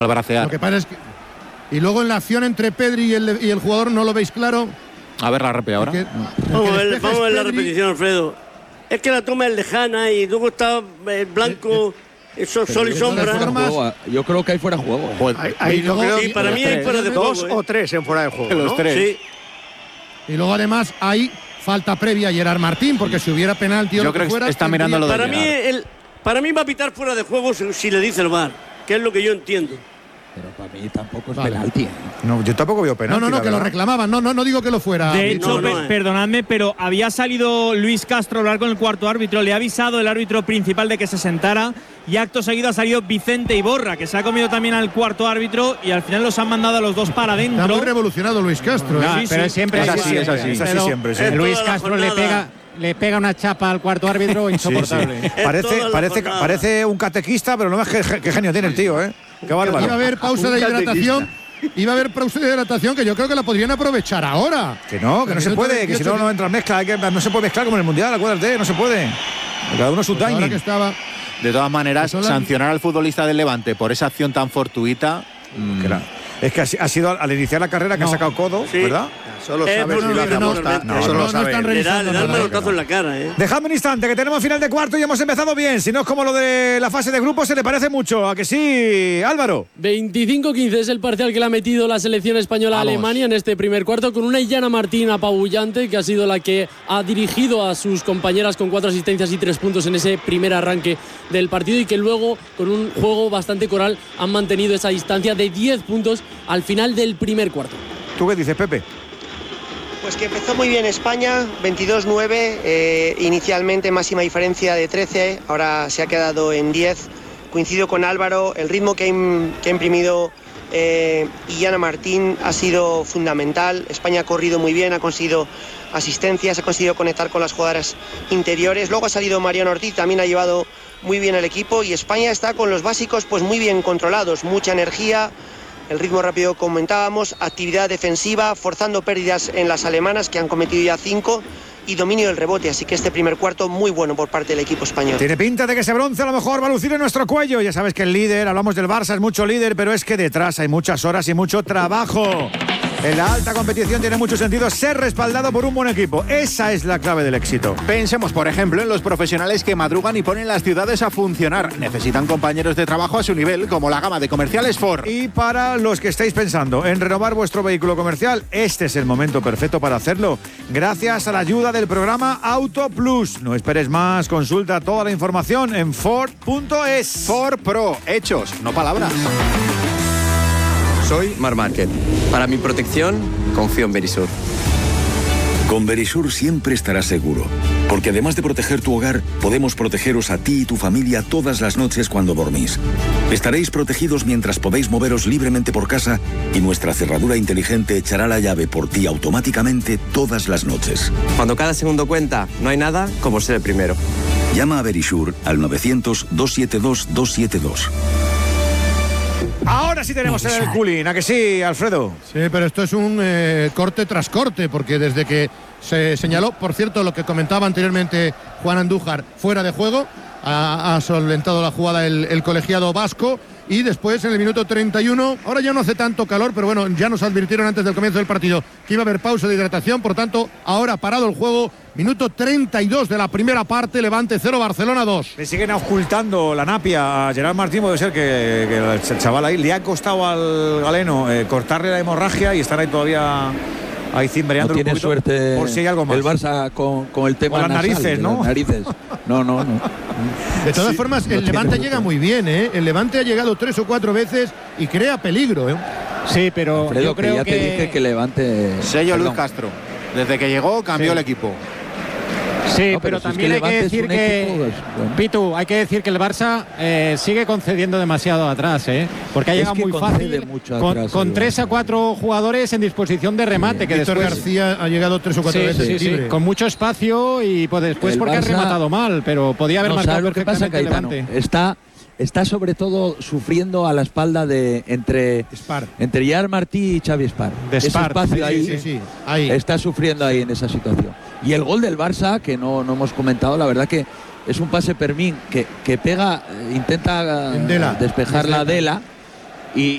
bracear. Lo que pasa es que... Y luego en la acción entre Pedri y el jugador, ¿no lo veis claro? A ver la repe ahora. Vamos a ver la repetición, Alfredo. Es que la toma es lejana y luego está blanco, eso sol y sombra. Yo creo que hay fuera de juego. Sí, para mí hay fuera de juego. 2 o 3 en fuera de juego, Los ¿no? 3. Sí. Y luego además hay falta previa a Gerard Martín, porque si hubiera penalti o Yo lo creo que fuera, está mirando lo de Para mí va a pitar fuera de juego si le dice el VAR, que es lo que yo entiendo. Pero para mí tampoco es penalti. No, yo tampoco veo penalti. No, que lo reclamaban. No digo que lo fuera. De hecho, perdonadme, pero había salido Luis Castro a hablar con el cuarto árbitro. Le ha avisado el árbitro principal de que se sentara. Y acto seguido ha salido Vicente Iborra, que se ha comido también al cuarto árbitro. Y al final los han mandado a los dos para adentro. Está muy revolucionado Luis Castro. No, pero siempre es así siempre. Luis Castro le pega una chapa al cuarto árbitro insoportable. Sí. Parece un catequista, pero no ves qué genio tiene el tío, ¿eh? Qué bárbaro. Iba a haber pausa de hidratación. Que yo creo que la podrían aprovechar ahora. Que no se puede, que si no entra en mezcla. No se puede mezclar como en el Mundial, acuérdate, no se puede. Cada uno su timing. De todas maneras, sancionar al futbolista del Levante por esa acción tan fortuita. Es que ha sido al iniciar la carrera que ha sacado codo, ¿verdad? Solo sabe si lo hace aposta. Solo sabe. Le da el manotazo en la cara, Dejadme un instante, que tenemos final de cuarto y hemos empezado bien. Si no es como lo de la fase de grupos, se le parece mucho. ¿A que sí, Álvaro? 25-15 es el parcial que le ha metido la selección española a Alemania en este primer cuarto, con una Iyana Martín apabullante, que ha sido la que ha dirigido a sus compañeras con 4 asistencias y 3 puntos en ese primer arranque del partido, y que luego, con un juego bastante coral, han mantenido esa distancia de 10 puntos al final del primer cuarto. ¿Tú qué dices, Pepe? Pues que empezó muy bien España, 22-9, inicialmente máxima diferencia de 13, ahora se ha quedado en 10. Coincido con Álvaro, el ritmo que ha imprimido Iyana Martín ha sido fundamental. España ha corrido muy bien, ha conseguido asistencias, ha conseguido conectar con las jugadoras interiores. Luego ha salido Mariano Ortiz, también ha llevado muy bien el equipo, y España está con los básicos pues muy bien controlados, mucha energía. El ritmo rápido comentábamos, actividad defensiva, forzando pérdidas en las alemanas, que han cometido ya 5, y dominio del rebote. Así que este primer cuarto muy bueno por parte del equipo español. Tiene pinta de que ese bronce a lo mejor va a lucir en nuestro cuello. Ya sabes que el líder, hablamos del Barça, es mucho líder, pero es que detrás hay muchas horas y mucho trabajo. En la alta competición tiene mucho sentido ser respaldado por un buen equipo. Esa es la clave del éxito. Pensemos, por ejemplo, en los profesionales que madrugan y ponen las ciudades a funcionar. Necesitan compañeros de trabajo a su nivel, como la gama de comerciales Ford. Y para los que estáis pensando en renovar vuestro vehículo comercial, este es el momento perfecto para hacerlo, gracias a la ayuda del programa Auto Plus. No esperes más, consulta toda la información en Ford.es. Ford Pro, hechos, no palabras. Soy Marc Márquez. Para mi protección, confío en Verisur. Con Verisur siempre estarás seguro, porque además de proteger tu hogar, podemos protegeros a ti y tu familia todas las noches cuando dormís. Estaréis protegidos mientras podéis moveros libremente por casa, y nuestra cerradura inteligente echará la llave por ti automáticamente todas las noches. Cuando cada segundo cuenta, no hay nada como ser el primero. Llama a Verisur al 900-272-272. Ahora sí tenemos el culín, ¿a que sí, Alfredo? Sí, pero esto es un corte tras corte, porque desde que se señaló, por cierto, lo que comentaba anteriormente Juan Andújar, fuera de juego, ha solventado la jugada el colegiado vasco. Y después, en el minuto 31, ahora ya no hace tanto calor, pero bueno, ya nos advirtieron antes del comienzo del partido que iba a haber pausa de hidratación, por tanto, ahora parado el juego, minuto 32 de la primera parte, Levante 0, Barcelona 2. Le siguen ocultando la napia a Gerard Martín, puede ser que el chaval ahí le ha costado al galeno cortarle la hemorragia y estar ahí todavía... Ahí cimbreando. No tiene suerte por si hay algo más. El Barça con el tema con las narices, ¿no? Las narices. No. De todas formas, el Levante llega muy bien, ¿eh? El Levante ha llegado 3 o 4 veces y crea peligro, ¿eh? Sí, pero Alfredo, yo creo ya te dije que Levante... Sello Luis Castro. Desde que llegó cambió el equipo. Sí, pero también hay que decir que Pitu, hay que decir que el Barça sigue concediendo demasiado atrás, porque ha llegado muy fácil con 3 a 4 jugadores en disposición de remate, que Víctor después García ha llegado 3 o 4 veces libre. con mucho espacio y pues después porque ha rematado mal, pero podía haber marcado lo que pasa, Caetano, está sobre todo sufriendo a la espalda de entre Gerard Martí y Xavi Espar. Ese espacio ahí está sufriendo ahí en esa situación. Y el gol del Barça, que no hemos comentado, la verdad que es un pase Fermín que pega, intenta despejar la Dela